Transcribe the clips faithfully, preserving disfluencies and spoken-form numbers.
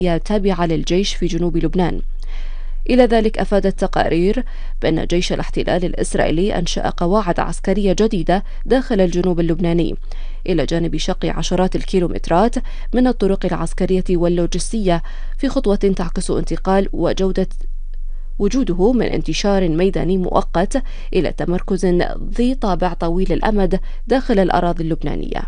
تابعة للجيش في جنوب لبنان. إلى ذلك أفادت تقارير بأن جيش الاحتلال الإسرائيلي أنشأ قواعد عسكرية جديدة داخل الجنوب اللبناني، إلى جانب شق عشرات الكيلومترات من الطرق العسكرية واللوجستية، في خطوة تعكس انتقال وجودة وجوده من انتشار ميداني مؤقت إلى تمركز ذي طابع طويل الأمد داخل الأراضي اللبنانية.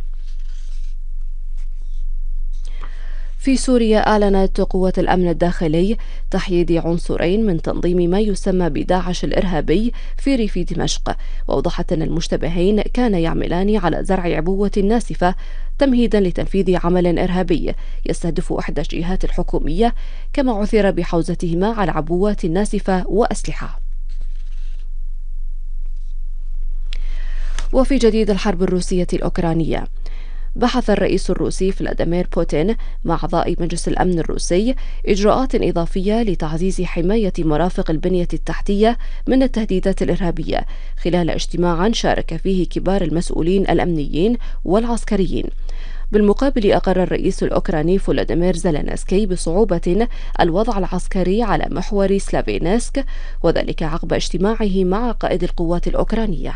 في سوريا أعلنت قوات الأمن الداخلي تحييد عنصرين من تنظيم ما يسمى بداعش الإرهابي في ريف دمشق، وأوضحت أن المشتبهين كانا يعملان على زرع عبوة ناسفة تمهيدا لتنفيذ عمل إرهابي يستهدف إحدى الجهات الحكومية، كما عثر بحوزتهما على عبوات ناسفة وأسلحة. وفي جديد الحرب الروسية الأوكرانية، بحث الرئيس الروسي فلاديمير بوتين مع أعضاء مجلس الأمن الروسي إجراءات إضافية لتعزيز حماية مرافق البنية التحتية من التهديدات الإرهابية، خلال اجتماع شارك فيه كبار المسؤولين الأمنيين والعسكريين. بالمقابل، أقر الرئيس الأوكراني فولوديمير زيلينسكي بصعوبة الوضع العسكري على محور سلافينسك، وذلك عقب اجتماعه مع قائد القوات الأوكرانية.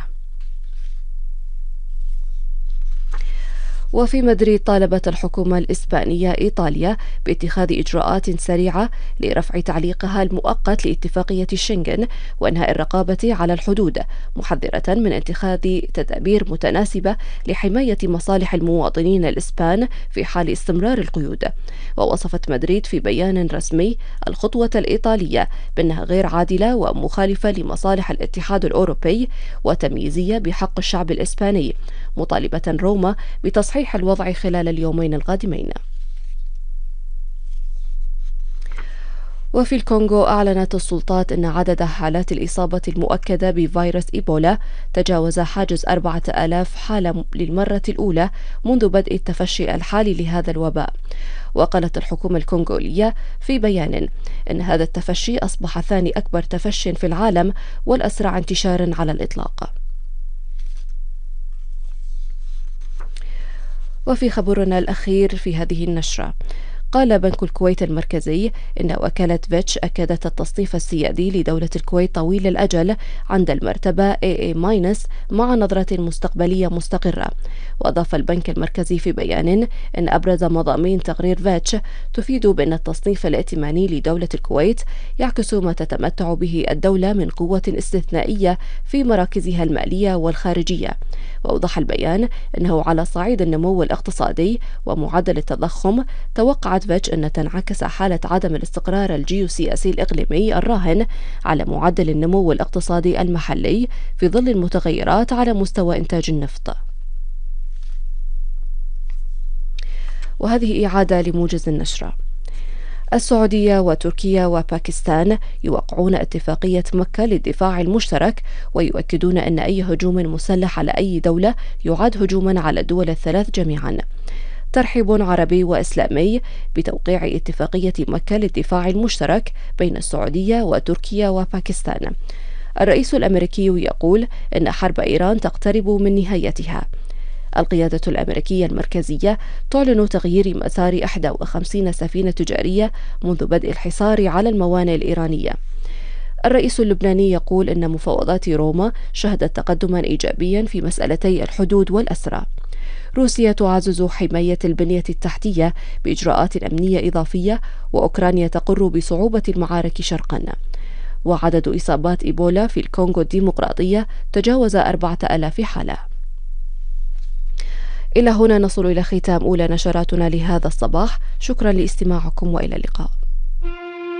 وفي مدريد، طالبت الحكومة الإسبانية إيطاليا باتخاذ إجراءات سريعة لرفع تعليقها المؤقت لاتفاقية شنغن وإنهاء الرقابة على الحدود، محذرة من اتخاذ تدابير متناسبة لحماية مصالح المواطنين الإسبان في حال استمرار القيود. ووصفت مدريد في بيان رسمي الخطوة الإيطالية بأنها غير عادلة ومخالفة لمصالح الاتحاد الأوروبي وتمييزية بحق الشعب الإسباني، مطالبة روما بتصحيح الوضع خلال اليومين القادمين. وفي الكونغو، أعلنت السلطات أن عدد حالات الإصابة المؤكدة بفيروس إيبولا تجاوز حاجز أربعة آلاف حالة للمرة الأولى منذ بدء التفشي الحالي لهذا الوباء. وقالت الحكومة الكونغولية في بيان أن هذا التفشي أصبح ثاني أكبر تفشي في العالم والأسرع انتشارا على الإطلاق. وفي خبرنا الأخير في هذه النشرة، قال بنك الكويت المركزي إن وكالة فيتش أكدت التصنيف السيادي لدولة الكويت طويل الأجل عند المرتبة إيه إيه- مع نظرة مستقبلية مستقرة. وأضاف البنك المركزي في بيان إن أبرز مضامين تقرير فيتش تفيد بأن التصنيف الائتماني لدولة الكويت يعكس ما تتمتع به الدولة من قوة استثنائية في مراكزها المالية والخارجية. وأوضح البيان أنه على صعيد النمو الاقتصادي ومعدل التضخم، توقعت فيتش أن تنعكس حالة عدم الاستقرار الجيوسياسي الإقليمي الراهن على معدل النمو الاقتصادي المحلي في ظل المتغيرات على مستوى إنتاج النفط. وهذه إعادة لموجز النشرة. السعودية وتركيا وباكستان يوقعون اتفاقية مكة للدفاع المشترك، ويؤكدون أن أي هجوم مسلح على أي دولة يعد هجوما على الدول الثلاث جميعا. ترحيب عربي وإسلامي بتوقيع اتفاقية مكة للدفاع المشترك بين السعودية وتركيا وباكستان. الرئيس الأمريكي يقول إن حرب إيران تقترب من نهايتها. القيادة الأمريكية المركزية تعلن تغيير مسار إحدى وخمسين سفينة تجارية منذ بدء الحصار على الموانئ الإيرانية. الرئيس اللبناني يقول إن مفاوضات روما شهدت تقدما إيجابيا في مسألتي الحدود والأسرى. روسيا تعزز حماية البنية التحتية بإجراءات أمنية إضافية، وأوكرانيا تقر بصعوبة المعارك شرقا. وعدد إصابات إيبولا في الكونغو الديمقراطية تجاوز أربعة آلاف حالة. إلى هنا نصل إلى ختام أولى نشراتنا لهذا الصباح. شكرا لاستماعكم وإلى اللقاء.